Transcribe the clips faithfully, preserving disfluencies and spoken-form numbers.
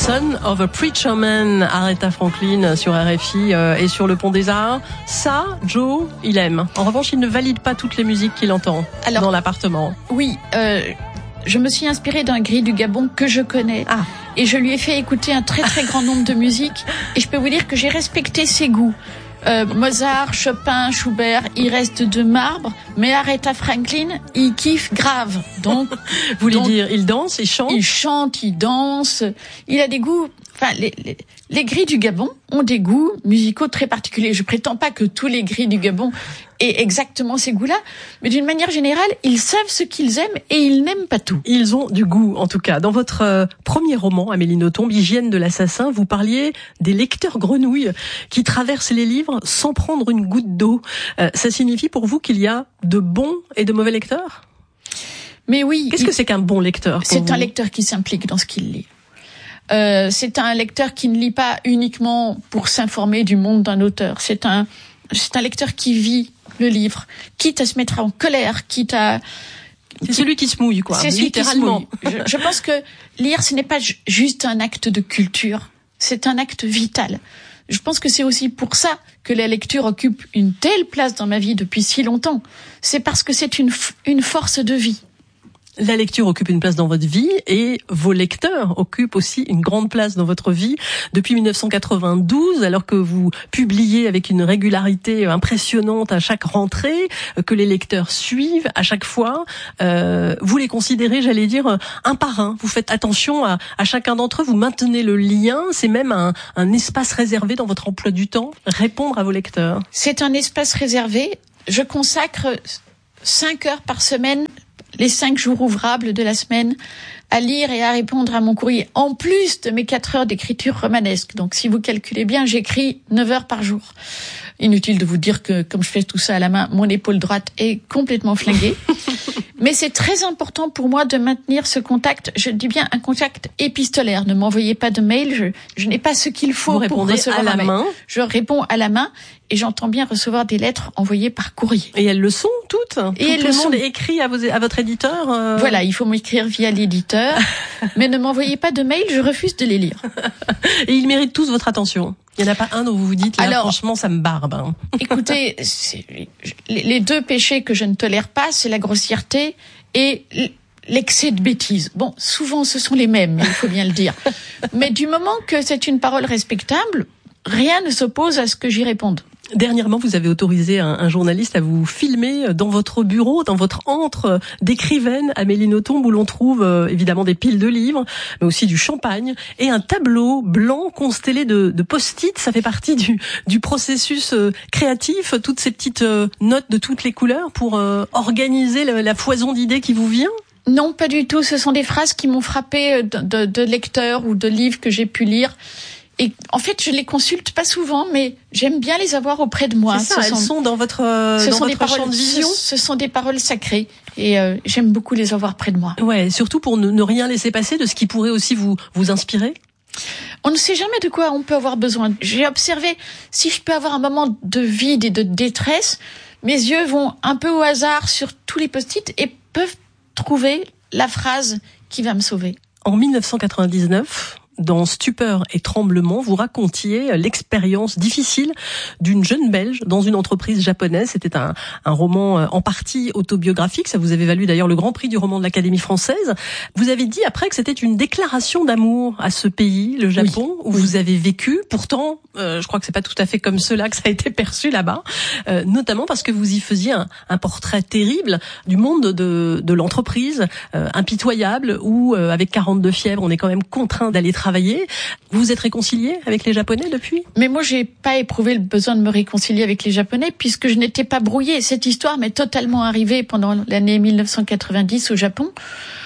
Son of a Preacher Man, Aretha Franklin sur R F I euh, et sur le Pont des Arts. Ça, Joe, il aime. En revanche, il ne valide pas toutes les musiques qu'il entend Alors, dans l'appartement. Oui, euh, je me suis inspirée d'un gris du Gabon que je connais. Ah. Et je lui ai fait écouter un très très grand nombre de musiques. Et je peux vous dire que j'ai respecté ses goûts. Euh, Mozart, Chopin, Schubert, il reste de marbre, mais Aretha Franklin, il kiffe grave. Donc, vous voulez donc, dire, il danse, il chante, il chante, il danse. Il a des goûts. Enfin, les, les, les gris du Gabon ont des goûts musicaux très particuliers. Je prétends pas que tous les gris du Gabon aient exactement ces goûts-là, mais d'une manière générale, ils savent ce qu'ils aiment et ils n'aiment pas tout. Ils ont du goût, en tout cas. Dans votre euh, premier roman, Amélie Nothomb, Hygiène de l'assassin, vous parliez des lecteurs grenouilles qui traversent les livres sans prendre une goutte d'eau. Euh, ça signifie pour vous qu'il y a de bons et de mauvais lecteurs ? Mais oui. Qu'est-ce que c'est qu'un bon lecteur ? C'est vous un lecteur qui s'implique dans ce qu'il lit. Euh, c'est un lecteur qui ne lit pas uniquement pour s'informer du monde d'un auteur. C'est un, c'est un lecteur qui vit le livre, quitte à se mettre en colère, quitte à... C'est qui... celui qui se mouille, quoi. C'est celui littéralement. Qui se mouille. Je, je pense que lire, ce n'est pas juste un acte de culture. C'est un acte vital. Je pense que c'est aussi pour ça que la lecture occupe une telle place dans ma vie depuis si longtemps. C'est parce que c'est une, une force de vie. La lecture occupe une place dans votre vie et vos lecteurs occupent aussi une grande place dans votre vie. Depuis dix-neuf cent quatre-vingt-douze, alors que vous publiez avec une régularité impressionnante à chaque rentrée, que les lecteurs suivent à chaque fois, euh, vous les considérez, j'allais dire, un par un. Vous faites attention à, à chacun d'entre eux, vous maintenez le lien. C'est même un, un espace réservé dans votre emploi du temps, répondre à vos lecteurs. C'est un espace réservé. Je consacre cinq heures par semaine, les cinq jours ouvrables de la semaine, à lire et à répondre à mon courrier, en plus de mes quatre heures d'écriture romanesque. Donc, si vous calculez bien, j'écris neuf heures par jour. Inutile de vous dire que, comme je fais tout ça à la main, mon épaule droite est complètement flinguée. Mais c'est très important pour moi de maintenir ce contact, je dis bien un contact épistolaire. Ne m'envoyez pas de mail, je, je n'ai pas ce qu'il faut vous pour recevoir à la un mail. main. Je réponds à la main et j'entends bien recevoir des lettres envoyées par courrier. Et elles le sont toutes. Et Tout elles le le monde sont. écrit à, vos, à votre éditeur. Euh... Voilà, il faut m'écrire via l'éditeur, mais ne m'envoyez pas de mail, je refuse de les lire. Et ils méritent tous votre attention. Il n'y en a pas un dont vous vous dites, là, Alors, franchement, ça me barbe. Hein. Écoutez, c'est, les deux péchés que je ne tolère pas, c'est la grossièreté et l'excès de bêtises. Bon, souvent, ce sont les mêmes, il faut bien le dire. Mais du moment que c'est une parole respectable, rien ne s'oppose à ce que j'y réponde. Dernièrement, vous avez autorisé un, un journaliste à vous filmer dans votre bureau, dans votre antre d'écrivaine, Amélie Nothomb, où l'on trouve euh, évidemment des piles de livres, mais aussi du champagne et un tableau blanc constellé de, de post-it. Ça fait partie du, du processus euh, créatif, toutes ces petites euh, notes de toutes les couleurs pour euh, organiser la, la foison d'idées qui vous vient. Non, pas du tout. Ce sont des phrases qui m'ont frappé de, de, de lecteurs ou de livres que j'ai pu lire. Et en fait, je les consulte pas souvent, mais j'aime bien les avoir auprès de moi. C'est ça, ce elles sont, sont dans votre, euh, ce dans sont votre des champ paroles, de vision. Ce, ce sont des paroles sacrées et euh, j'aime beaucoup les avoir près de moi. Ouais, surtout pour ne, ne rien laisser passer de ce qui pourrait aussi vous, vous inspirer. On ne sait jamais de quoi on peut avoir besoin. J'ai observé, si je peux avoir un moment de vide et de détresse, mes yeux vont un peu au hasard sur tous les post-it et peuvent trouver la phrase qui va me sauver. En dix-neuf cent quatre-vingt-dix-neuf, dans Stupeur et tremblement, vous racontiez l'expérience difficile d'une jeune Belge dans une entreprise japonaise. C'était un, un roman en partie autobiographique. Ça vous avait valu d'ailleurs le grand prix du roman de l'Académie française. Vous avez dit après que c'était une déclaration d'amour à ce pays, le Japon, oui, où oui. vous avez vécu. Pourtant, euh, je crois que c'est pas tout à fait comme cela que ça a été perçu là-bas, euh, notamment parce que vous y faisiez un, un portrait terrible du monde de, de l'entreprise, euh, impitoyable, où euh, avec quarante-deux fièvres, on est quand même contraint d'aller travailler. Vous vous êtes réconcilié avec les Japonais depuis ? Mais moi, j'ai pas éprouvé le besoin de me réconcilier avec les Japonais puisque je n'étais pas brouillée. Cette histoire m'est totalement arrivée pendant l'année dix-neuf cent quatre-vingt-dix au Japon.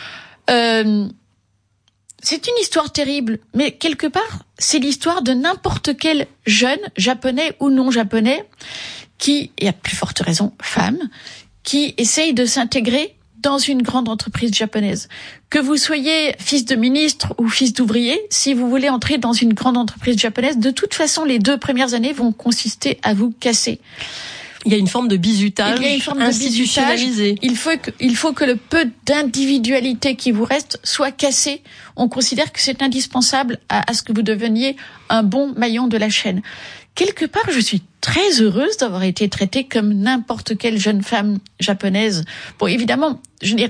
Euh, c'est une histoire terrible, mais quelque part, c'est l'histoire de n'importe quel jeune, japonais ou non japonais, qui, et à plus forte raison, femme, qui essaye de s'intégrer dans une grande entreprise japonaise. Que vous soyez fils de ministre ou fils d'ouvrier, si vous voulez entrer dans une grande entreprise japonaise, de toute façon, les deux premières années vont consister à vous casser. Il y a une forme de bizutage il y a une forme institutionnalisé. De bizutage. Il faut que, il faut que le peu d'individualité qui vous reste soit cassé. On considère que c'est indispensable à, à ce que vous deveniez un bon maillon de la chaîne. Quelque part, je suis très heureuse d'avoir été traitée comme n'importe quelle jeune femme japonaise. Bon, évidemment, je n'ai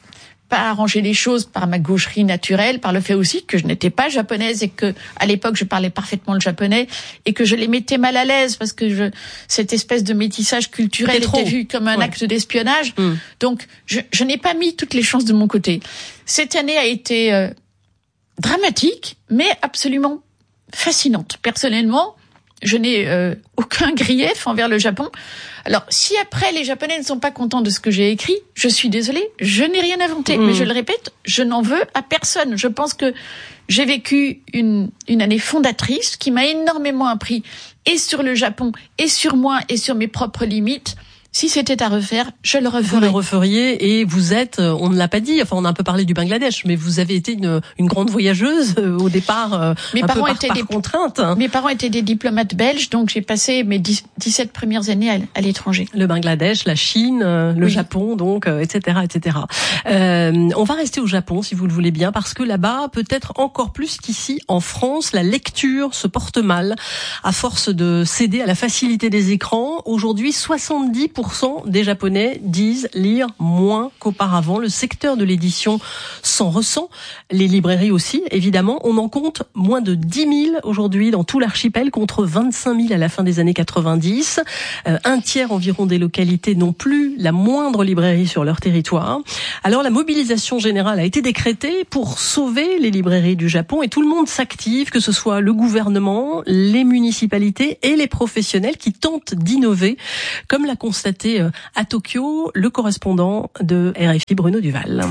pas arrangé les choses par ma gaucherie naturelle, par le fait aussi que je n'étais pas japonaise et que, à l'époque, je parlais parfaitement le japonais et que je les mettais mal à l'aise parce que je, cette espèce de métissage culturel était vu comme un ouais. acte d'espionnage. Mm. Donc, je, je n'ai pas mis toutes les chances de mon côté. Cette année a été euh, dramatique, mais absolument fascinante. Personnellement, je n'ai euh, aucun grief envers le Japon. Alors, si après les Japonais ne sont pas contents de ce que j'ai écrit, je suis désolée, je n'ai rien inventé. Mmh. Mais je le répète, je n'en veux à personne. Je pense que j'ai vécu une, une année fondatrice qui m'a énormément appris, et sur le Japon, et sur moi, et sur mes propres limites. Si c'était à refaire, je le referais. Vous le referiez et vous êtes, on ne l'a pas dit, enfin on a un peu parlé du Bangladesh, mais vous avez été une, une grande voyageuse au départ, mes un parents peu par, étaient par des, contrainte. Mes parents étaient des diplomates belges, donc j'ai passé mes dix-sept premières années à, à l'étranger. Le Bangladesh, la Chine, le oui. Japon, donc, et cetera, et cetera. Euh, on va rester au Japon, si vous le voulez bien, parce que là-bas, peut-être encore plus qu'ici, en France, la lecture se porte mal, à force de céder à la facilité des écrans. Aujourd'hui, soixante-dix pour cent des Japonais disent lire moins qu'auparavant. Le secteur de l'édition s'en ressent. Les librairies aussi, évidemment. On en compte moins de dix mille aujourd'hui dans tout l'archipel, contre vingt-cinq mille à la fin des années quatre-vingt-dix. Euh, un tiers environ des localités n'ont plus la moindre librairie sur leur territoire. Alors la mobilisation générale a été décrétée pour sauver les librairies du Japon et tout le monde s'active, que ce soit le gouvernement, les municipalités et les professionnels qui tentent d'innover, comme l'a constaté à Tokyo le correspondant de R F I, Bruno Duval.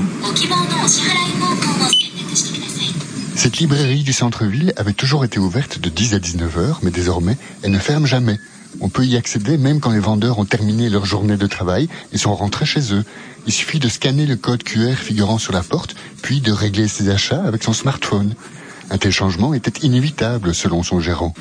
Cette librairie du centre-ville avait toujours été ouverte de dix à dix-neuf heures, mais désormais, elle ne ferme jamais. On peut y accéder même quand les vendeurs ont terminé leur journée de travail et sont rentrés chez eux. Il suffit de scanner le code Q R figurant sur la porte, puis de régler ses achats avec son smartphone. Un tel changement était inévitable selon son gérant.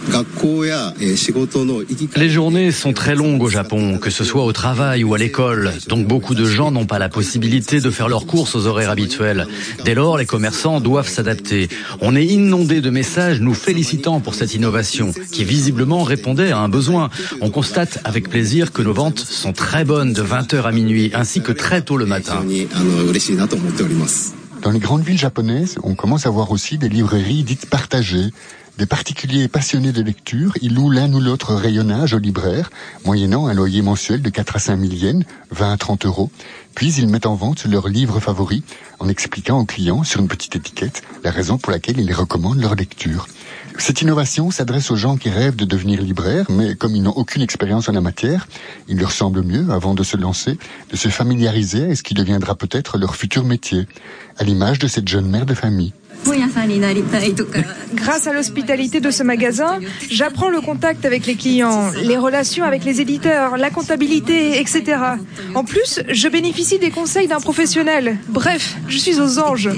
Les journées sont très longues au Japon, que ce soit au travail ou à l'école. Donc beaucoup de gens n'ont pas la possibilité de faire leurs courses aux horaires habituels. Dès lors, les commerçants doivent s'adapter. On est inondé de messages nous félicitant pour cette innovation, qui visiblement répondait à un besoin. On constate avec plaisir que nos ventes sont très bonnes de vingt heures à minuit, ainsi que très tôt le matin. Dans les grandes villes japonaises, on commence à voir aussi des librairies dites partagées. Des particuliers passionnés de lecture, ils louent l'un ou l'autre rayonnage aux libraires, moyennant un loyer mensuel de quatre à cinq mille yens, vingt à trente euros. Puis ils mettent en vente leurs livres favoris, en expliquant aux clients sur une petite étiquette la raison pour laquelle ils recommandent leur lecture. Cette innovation s'adresse aux gens qui rêvent de devenir libraires, mais comme ils n'ont aucune expérience en la matière, il leur semble mieux, avant de se lancer, de se familiariser à ce qui deviendra peut-être leur futur métier, à l'image de cette jeune mère de famille. Grâce à l'hospitalité de ce magasin, j'apprends le contact avec les clients, les relations avec les éditeurs, la comptabilité, et cetera. En plus, je bénéficie des conseils d'un professionnel. Bref, je suis aux anges.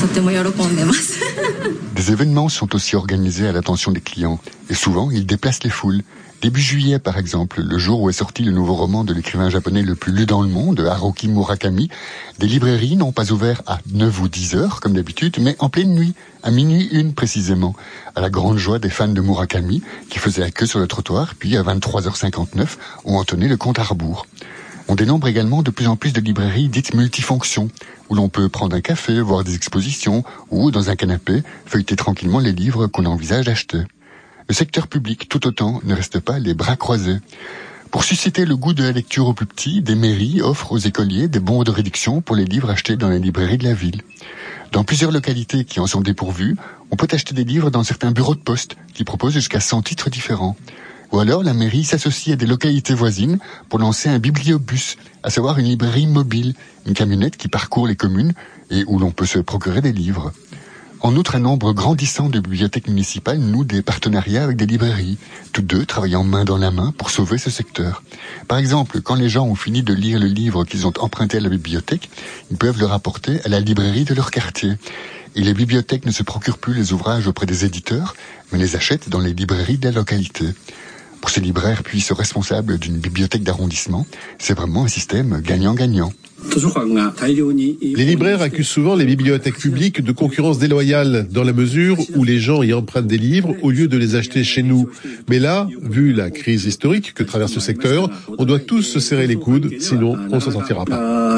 Des événements sont aussi organisés à l'attention des clients, et souvent ils déplacent les foules. Début juillet, par exemple, le jour où est sorti le nouveau roman de l'écrivain japonais le plus lu dans le monde, Haruki Murakami, des librairies n'ont pas ouvert à neuf ou dix heures, comme d'habitude, mais en pleine nuit, à minuit une précisément, à la grande joie des fans de Murakami, qui faisaient la queue sur le trottoir, puis à vingt-trois heures cinquante-neuf, ont entonné le compte à rebours. On dénombre également de plus en plus de librairies dites multifonctions, où l'on peut prendre un café, voir des expositions, ou, dans un canapé, feuilleter tranquillement les livres qu'on envisage d'acheter. Le secteur public, tout autant, ne reste pas les bras croisés. Pour susciter le goût de la lecture aux plus petits, des mairies offrent aux écoliers des bons de réduction pour les livres achetés dans les librairies de la ville. Dans plusieurs localités qui en sont dépourvues, on peut acheter des livres dans certains bureaux de poste qui proposent jusqu'à cent titres différents. Ou alors la mairie s'associe à des localités voisines pour lancer un bibliobus, à savoir une librairie mobile, une camionnette qui parcourt les communes et où l'on peut se procurer des livres. En outre, un nombre grandissant de bibliothèques municipales nouent des partenariats avec des librairies, toutes deux travaillant main dans la main pour sauver ce secteur. Par exemple, quand les gens ont fini de lire le livre qu'ils ont emprunté à la bibliothèque, ils peuvent le rapporter à la librairie de leur quartier. Et les bibliothèques ne se procurent plus les ouvrages auprès des éditeurs, mais les achètent dans les librairies de la localité. pour ces libraires puis ce responsable d'une bibliothèque d'arrondissement, c'est vraiment un système gagnant-gagnant. Les libraires accusent souvent les bibliothèques publiques de concurrence déloyale dans la mesure où les gens y empruntent des livres au lieu de les acheter chez nous. Mais là, vu la crise historique que traverse le secteur, on doit tous se serrer les coudes, sinon on ne s'en sortira pas.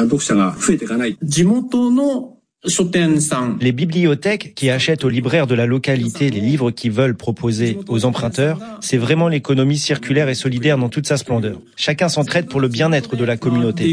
Les bibliothèques qui achètent aux libraires de la localité les livres qu'ils veulent proposer aux emprunteurs, c'est vraiment l'économie circulaire et solidaire dans toute sa splendeur. Chacun s'entraide pour le bien-être de la communauté.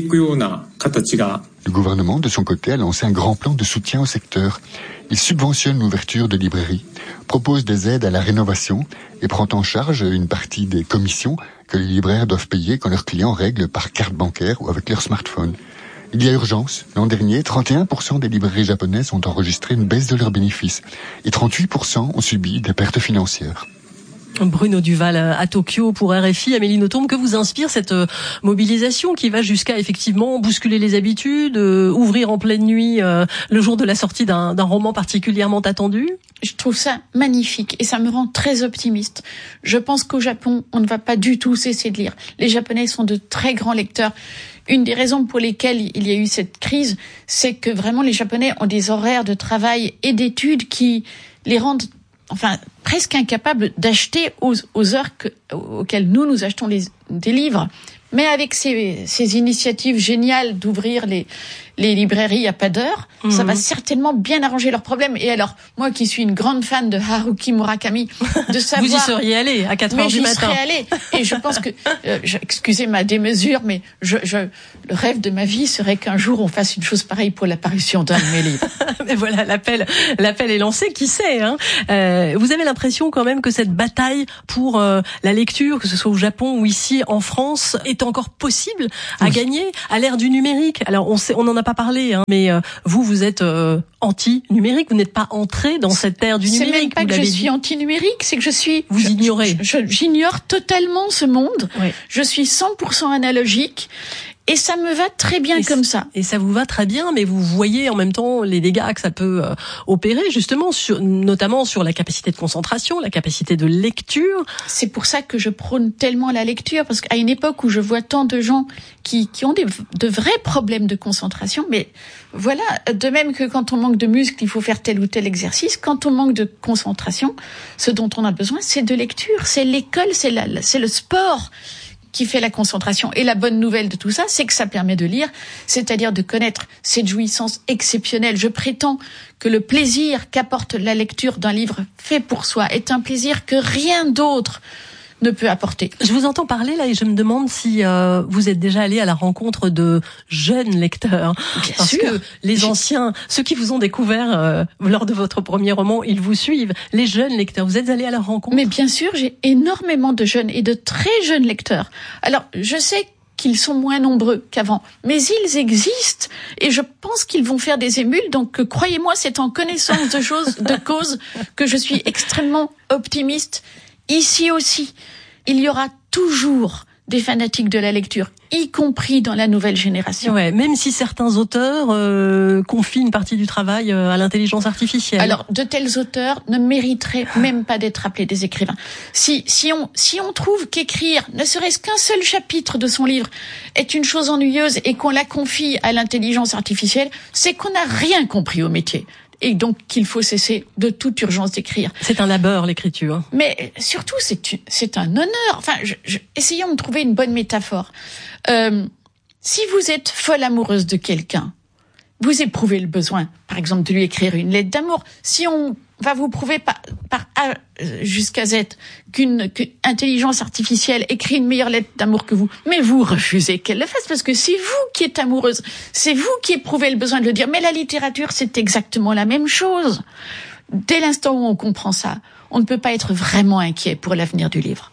Le gouvernement, de son côté, a lancé un grand plan de soutien au secteur. Il subventionne l'ouverture de librairies, propose des aides à la rénovation et prend en charge une partie des commissions que les libraires doivent payer quand leurs clients règlent par carte bancaire ou avec leur smartphone. Il y a urgence. L'an dernier, trente et un pour cent des librairies japonaises ont enregistré une baisse de leurs bénéfices et trente-huit pour cent ont subi des pertes financières. Bruno Duval à Tokyo pour R F I. Amélie Nothomb, que vous inspire cette mobilisation qui va jusqu'à effectivement bousculer les habitudes, euh, ouvrir en pleine nuit euh, le jour de la sortie d'un, d'un roman particulièrement attendu? Je trouve ça magnifique et ça me rend très optimiste. Je pense qu'au Japon, on ne va pas du tout cesser de lire. Les Japonais sont de très grands lecteurs. Une des raisons pour lesquelles il y a eu cette crise, c'est que vraiment les Japonais ont des horaires de travail et d'études qui les rendent enfin presque incapables d'acheter aux, aux heures que, auxquelles nous, nous achetons les, des livres. Mais avec ces, ces initiatives géniales d'ouvrir les, les librairies à pas d'heure, mmh. ça va certainement bien arranger leurs problèmes. Et alors, moi qui suis une grande fan de Haruki Murakami, de savoir... Vous y seriez allé à quatre heures du matin. Mais j'y serais allée. Et je pense que, euh, je, excusez ma démesure, mais je, je, le rêve de ma vie serait qu'un jour on fasse une chose pareille pour l'apparition d'un de mes livres. Mais voilà, l'appel, l'appel est lancé, qui sait, hein. Euh, vous avez l'impression quand même que cette bataille pour euh, la lecture, que ce soit au Japon ou ici en France, est encore possible à oui. gagner à l'ère du numérique. Alors on sait, on n'en a pas parlé, hein, mais euh, vous, vous êtes euh, anti-numérique, vous n'êtes pas entré dans cette ère du numérique. C'est même pas vous que je dit. suis anti-numérique, c'est que je suis... Vous je, ignorez. Je, je, j'ignore totalement ce monde. Oui. Je suis cent pour cent analogique. Et ça me va très bien et comme ça. Et ça vous va très bien, mais vous voyez en même temps les dégâts que ça peut euh, opérer, justement, sur, notamment sur la capacité de concentration, la capacité de lecture. C'est pour ça que je prône tellement la lecture, parce qu'à une époque où je vois tant de gens qui, qui ont des, de vrais problèmes de concentration, mais voilà, de même que quand on manque de muscles, il faut faire tel ou tel exercice, quand on manque de concentration, ce dont on a besoin, c'est de lecture, c'est l'école, c'est, la, c'est le sport qui fait la concentration. Et la bonne nouvelle de tout ça, c'est que ça permet de lire, c'est-à-dire de connaître cette jouissance exceptionnelle. Je prétends que le plaisir qu'apporte la lecture d'un livre fait pour soi est un plaisir que rien d'autre ne peut apporter. Je vous entends parler là et je me demande si euh, vous êtes déjà allé à la rencontre de jeunes lecteurs. Bien Parce sûr. que les J'ai... anciens, ceux qui vous ont découvert euh, lors de votre premier roman, ils vous suivent. Les jeunes lecteurs, vous êtes allés à la rencontre? Mais bien sûr, j'ai énormément de jeunes et de très jeunes lecteurs. Alors, je sais qu'ils sont moins nombreux qu'avant, mais ils existent et je pense qu'ils vont faire des émules. Donc, euh, croyez-moi, c'est en connaissance de choses, de cause, que je suis extrêmement optimiste. Ici aussi, il y aura toujours des fanatiques de la lecture, y compris dans la nouvelle génération. Ouais, même si certains auteurs euh, confient une partie du travail euh, à l'intelligence artificielle. Alors, de tels auteurs ne mériteraient même pas d'être appelés des écrivains. Si, si on, si on trouve qu'écrire, ne serait-ce qu'un seul chapitre de son livre, est une chose ennuyeuse et qu'on la confie à l'intelligence artificielle, c'est qu'on n'a rien compris au métier. Et donc qu'il faut cesser de toute urgence d'écrire. C'est un labeur, l'écriture. Mais surtout, c'est, c'est un honneur. Enfin, je, je, essayons de trouver une bonne métaphore. Euh, si vous êtes folle amoureuse de quelqu'un, vous éprouvez le besoin, par exemple, de lui écrire une lettre d'amour. Si on va vous prouver par, par A jusqu'à Z qu'une, qu'une intelligence artificielle écrit une meilleure lettre d'amour que vous, mais vous refusez qu'elle le fasse parce que c'est vous qui êtes amoureuse, c'est vous qui éprouvez le besoin de le dire. Mais la littérature, c'est exactement la même chose. Dès l'instant où on comprend ça, on ne peut pas être vraiment inquiet pour l'avenir du livre.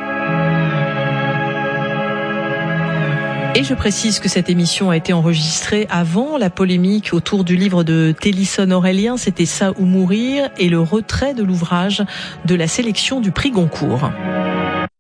Et je précise que cette émission a été enregistrée avant la polémique autour du livre de Télisson Aurélien, c'était Ça ou mourir, et le retrait de l'ouvrage de la sélection du prix Goncourt.